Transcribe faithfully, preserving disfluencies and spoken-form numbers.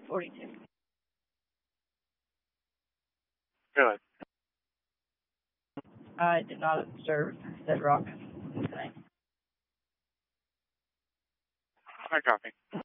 forty-two. Good. I did not observe said rock tonight. I copy.